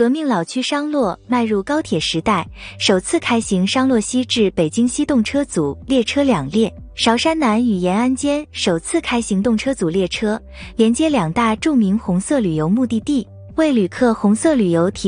革命老区商洛迈入高铁时代，首次开行商洛西至北京西动车组列车2列。韶山南与延安间首次开行动车组列车，连接2大著名红色旅游目的地，为旅客红色旅游提